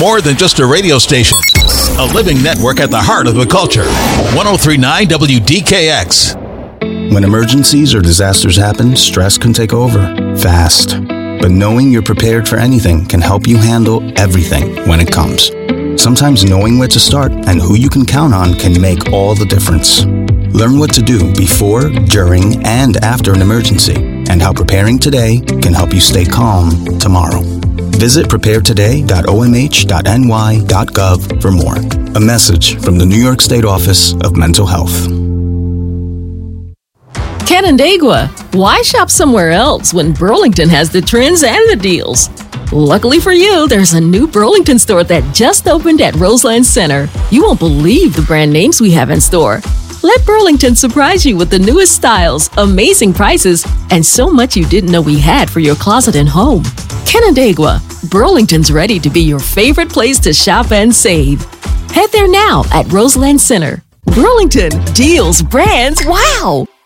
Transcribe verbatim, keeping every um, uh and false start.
more than just a radio station. A living network at the heart of the culture. ten thirty-nine W D K X. When emergencies or disasters happen, stress can take over fast. But knowing you're prepared for anything can help you handle everything when it comes. Sometimes knowing where to start and who you can count on can make all the difference. Learn what to do before, during, and after an emergency, and how preparing today can help you stay calm tomorrow. Visit prepare today dot o m h dot n y dot gov for more. A message from the New York State Office of Mental Health. Canandaigua, why shop somewhere else when Burlington has the trends and the deals? Luckily for you, there's a new Burlington store that just opened at Roseland Center. You won't believe the brand names we have in store. Let Burlington surprise you with the newest styles, amazing prices, and so much you didn't know we had for your closet and home. Canandaigua, Burlington's ready to be your favorite place to shop and save. Head there now at Roseland Center. Burlington, deals, brands, wow!